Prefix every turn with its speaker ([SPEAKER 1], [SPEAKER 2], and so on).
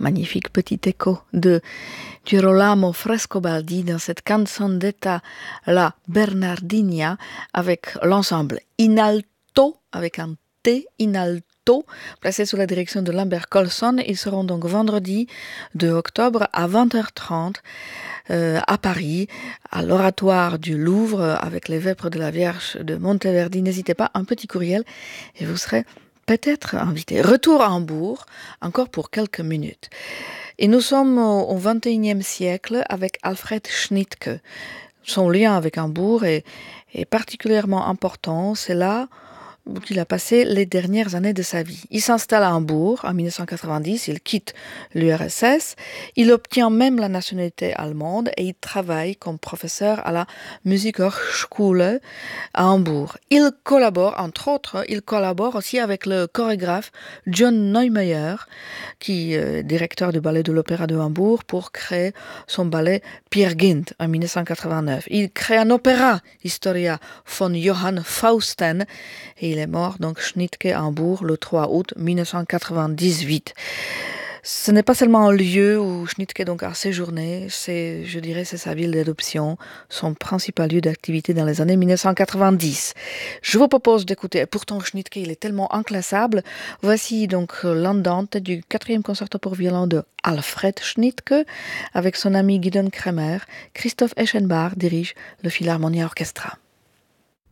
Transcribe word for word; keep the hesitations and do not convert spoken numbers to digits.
[SPEAKER 1] magnifique petit écho de Girolamo Frescobaldi dans cette canzonetta La Bernardina avec l'ensemble In Alto, avec un T, In Alto, placé sous la direction de Lambert Colson. Ils seront donc vendredi deux octobre à vingt heures trente euh, à Paris, à l'oratoire du Louvre avec les Vêpres de la Vierge de Monteverdi. N'hésitez pas, un petit courriel et vous serez peut-être invité. Retour à Hambourg, encore pour quelques minutes. Et nous sommes au vingt et unième siècle avec Alfred Schnittke. Son lien avec Hambourg est, est particulièrement important. C'est là qu'il a passé les dernières années de sa vie. Il s'installe à Hambourg en mille neuf cent quatre-vingt-dix, il quitte l'U R S S, il obtient même la nationalité allemande et il travaille comme professeur à la Musikhochschule à Hambourg. Il collabore, entre autres, il collabore aussi avec le chorégraphe John Neumeyer, qui est directeur du ballet de l'Opéra de Hambourg, pour créer son ballet Peer Gynt en mille neuf cent quatre-vingt-neuf. Il crée un opéra, Historia von Johann Fausten, et il est mort, donc, Schnittke à Hambourg, le trois août mille neuf cent quatre-vingt-dix-huit. Ce n'est pas seulement un lieu où Schnittke donc a séjourné, c'est, je dirais, c'est sa ville d'adoption, son principal lieu d'activité dans les années mille neuf cent quatre-vingt-dix. Je vous propose d'écouter, pourtant Schnittke, il est tellement inclassable. Voici donc l'andante du quatrième concerto pour violon de Alfred Schnittke, avec son ami Gideon Kremer. Christoph Eschenbach dirige le Philharmonia Orchestra.